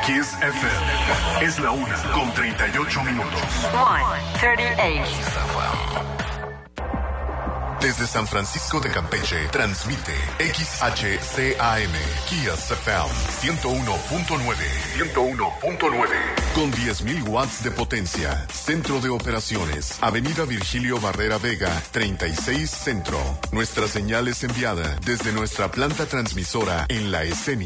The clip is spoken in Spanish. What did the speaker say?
Kiss FM. Es la 1:38. 1:38. Desde San Francisco de Campeche, transmite XHCAM, Kiss FM 101.9. 101.9. Con 10.000 watts de potencia. Centro de operaciones. Avenida Virgilio Barrera Vega, 36 Centro. Nuestra señal es enviada desde nuestra planta transmisora en La Escénica.